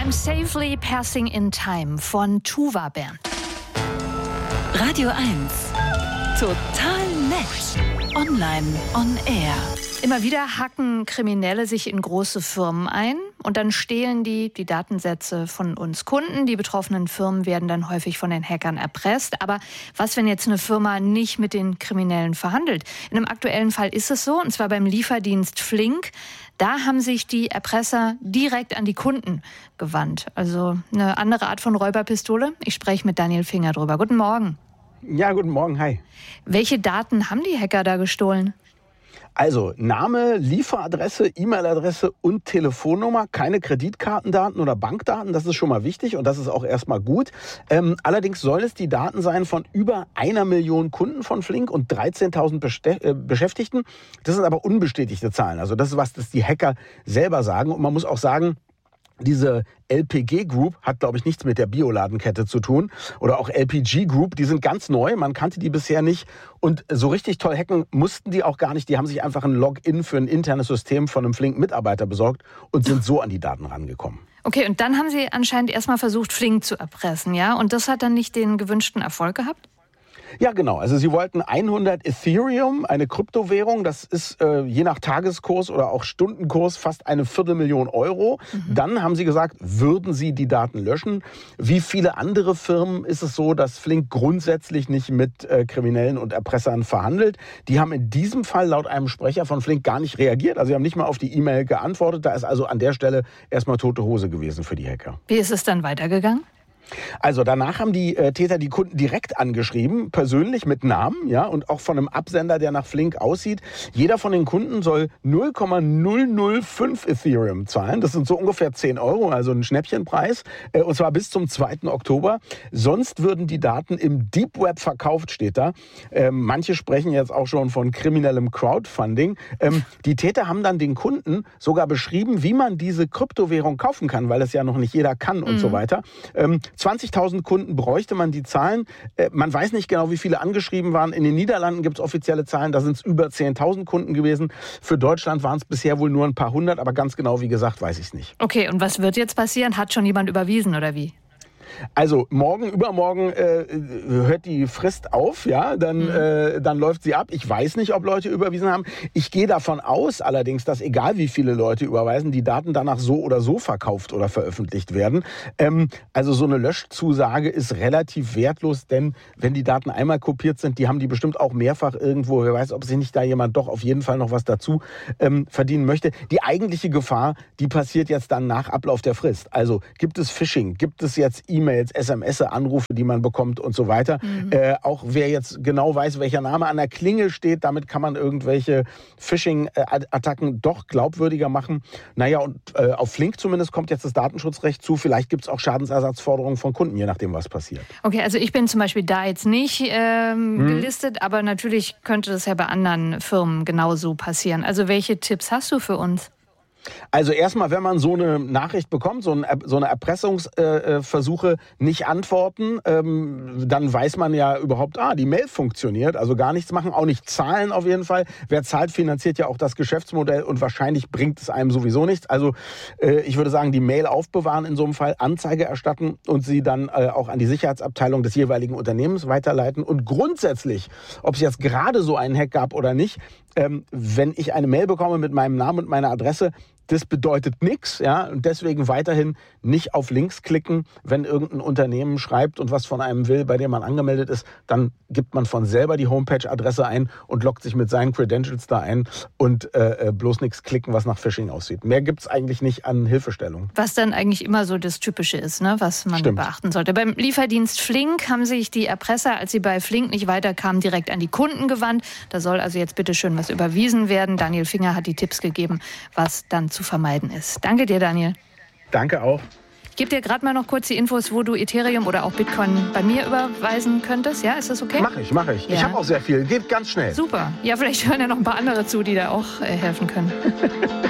I'm Safely Passing in Time von Tuva Band. Radio 1. Total nett. Online on air. Immer wieder hacken Kriminelle sich in große Firmen ein und dann stehlen die Datensätze von uns Kunden. Die betroffenen Firmen werden dann häufig von den Hackern erpresst. Aber was, wenn jetzt eine Firma nicht mit den Kriminellen verhandelt? In einem aktuellen Fall ist es so, und zwar beim Lieferdienst Flink. Da haben sich die Erpresser direkt an die Kunden gewandt. Also eine andere Art von Räuberpistole. Ich spreche mit Daniel Finger drüber. Guten Morgen. Ja, guten Morgen, hi. Welche Daten haben die Hacker da gestohlen? Also Name, Lieferadresse, E-Mail-Adresse und Telefonnummer, keine Kreditkartendaten oder Bankdaten, das ist schon mal wichtig und das ist auch erstmal gut. Allerdings sollen es die Daten sein von über 1 Million Kunden von Flink und 13.000 Beschäftigten. Das sind aber unbestätigte Zahlen, also das ist was, das die Hacker selber sagen. Und man muss auch sagen, diese LPG Group hat, glaube ich, nichts mit der Bioladenkette zu tun. Oder auch LPG Group, die sind ganz neu, man kannte die bisher nicht. Und so richtig toll hacken mussten die auch gar nicht. Die haben sich einfach ein Login für ein internes System von einem Flink-Mitarbeiter besorgt und sind so an die Daten rangekommen. Okay, und dann haben sie anscheinend erstmal versucht, Flink zu erpressen, ja? Und das hat dann nicht den gewünschten Erfolg gehabt? Ja, genau. Also sie wollten 100 Ethereum, eine Kryptowährung. Das ist je nach Tageskurs oder auch Stundenkurs fast 250.000 Euro. Dann haben sie gesagt, würden sie die Daten löschen. Wie viele andere Firmen ist es so, dass Flink grundsätzlich nicht mit Kriminellen und Erpressern verhandelt. Die haben in diesem Fall laut einem Sprecher von Flink gar nicht reagiert. Also sie haben nicht mal auf die E-Mail geantwortet. Da ist also an der Stelle erstmal tote Hose gewesen für die Hacker. Wie ist es dann weitergegangen? Also danach haben die Täter die Kunden direkt angeschrieben, persönlich mit Namen, ja, und auch von einem Absender, der nach Flink aussieht. Jeder von den Kunden soll 0,005 Ethereum zahlen. Das sind so ungefähr 10 Euro, also ein Schnäppchenpreis. Und zwar bis zum 2. Oktober. Sonst würden die Daten im Deep Web verkauft, steht da. Manche sprechen jetzt auch schon von kriminellem Crowdfunding. Die Täter haben dann den Kunden sogar beschrieben, wie man diese Kryptowährung kaufen kann, weil das ja noch nicht jeder kann und so weiter. 20.000 Kunden bräuchte man die Zahlen. Man weiß nicht genau, wie viele angeschrieben waren. In den Niederlanden gibt es offizielle Zahlen, da sind es über 10.000 Kunden gewesen. Für Deutschland waren es bisher wohl nur ein paar hundert, aber ganz genau, wie gesagt, weiß ich es nicht. Okay, und was wird jetzt passieren? Hat schon jemand überwiesen oder wie? Also übermorgen hört die Frist auf, ja, dann läuft sie ab. Ich weiß nicht, ob Leute überwiesen haben. Ich gehe davon aus allerdings, dass egal wie viele Leute überweisen, die Daten danach so oder so verkauft oder veröffentlicht werden. Also so eine Löschzusage ist relativ wertlos, denn wenn die Daten einmal kopiert sind, die haben die bestimmt auch mehrfach irgendwo. Wer weiß, ob sich nicht da jemand doch auf jeden Fall noch was dazu verdienen möchte. Die eigentliche Gefahr, die passiert jetzt dann nach Ablauf der Frist. Also gibt es Phishing, gibt es jetzt E-Mails, SMS, Anrufe, die man bekommt und so weiter. Auch wer jetzt genau weiß, welcher Name an der Klingel steht, damit kann man irgendwelche Phishing-Attacken doch glaubwürdiger machen. Naja, und auf Flink zumindest kommt jetzt das Datenschutzrecht zu. Vielleicht gibt es auch Schadensersatzforderungen von Kunden, je nachdem, was passiert. Okay, also ich bin zum Beispiel da jetzt nicht gelistet, aber natürlich könnte das ja bei anderen Firmen genauso passieren. Also welche Tipps hast du für uns? Also erstmal, wenn man so eine Nachricht bekommt, so eine Erpressungsversuche nicht antworten, dann weiß man ja überhaupt, die Mail funktioniert, also gar nichts machen, auch nicht zahlen auf jeden Fall. Wer zahlt, finanziert ja auch das Geschäftsmodell und wahrscheinlich bringt es einem sowieso nichts. Also ich würde sagen, die Mail aufbewahren in so einem Fall, Anzeige erstatten und sie dann auch an die Sicherheitsabteilung des jeweiligen Unternehmens weiterleiten. Und grundsätzlich, ob es jetzt gerade so einen Hack gab oder nicht, wenn ich eine Mail bekomme mit meinem Namen und meiner Adresse, das bedeutet nichts, ja, und deswegen weiterhin nicht auf Links klicken. Wenn irgendein Unternehmen schreibt und was von einem will, bei dem man angemeldet ist, dann gibt man von selber die Homepage-Adresse ein und loggt sich mit seinen Credentials da ein und bloß nichts klicken, was nach Phishing aussieht. Mehr gibt es eigentlich nicht an Hilfestellung. Was dann eigentlich immer so das Typische ist, ne, was man beachten sollte. Beim Lieferdienst Flink haben sich die Erpresser, als sie bei Flink nicht weiterkamen, direkt an die Kunden gewandt. Da soll also jetzt bitte schön was überwiesen werden. Daniel Finger hat die Tipps gegeben, was dann zu vermeiden ist. Danke dir, Daniel. Danke auch. Ich gebe dir gerade mal noch kurz die Infos, wo du Ethereum oder auch Bitcoin bei mir überweisen könntest. Ja, ist das okay? Mach ich. Ja. Ich habe auch sehr viel. Geht ganz schnell. Super. Ja, vielleicht hören ja noch ein paar andere zu, die da auch helfen können.